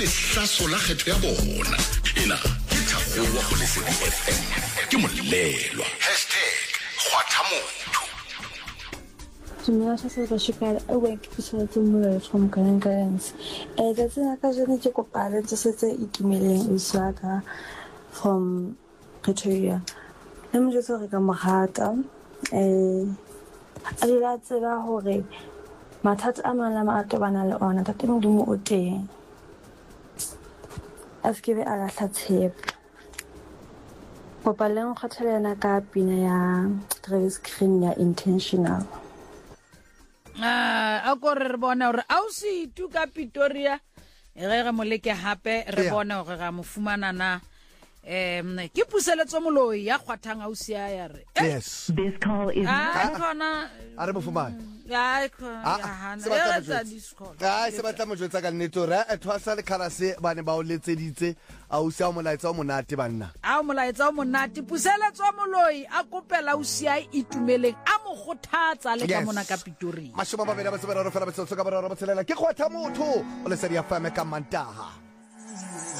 Hlaso la kgetho ya bona. Ena ke Thabo go Lesedi FM. Ke molelwa. #kgwathamotho. Dumela se ba shikala a wek ke molelo from Gallants. That's ka jene ke kopala tse se itumeleng Usaka from Pretoria. Le mo jetse re ka mogata a dira tseba hore mathata a mang a tobana le ona tate modimo o teng. A se ke be a lahla tshepo. Kopaleng kgathalena ka pina ya Travis Green ya Intentional. A go re bona hore a o se itu ka Pretoria re moleke hape re bona hore ga mofumana na ke puseletso moloi ya kgwathang ausia ya re Yes. This call is khona Are mofumana. ya khona Se batla mo jwetsa ka nnete re a thwasa le kharase bane ba o letseditse a o sia molaetsa o monate banna. a molaetsa o monate puseletso moloi a kopela ausia itumeleng a mo gothatsa le ka mona ka Pretoria. Mashoma ba bela ba tsebera re fela ba tsotso ka ba re ba tshelela ke kgwatha motho o le seria fame ka Mantaha.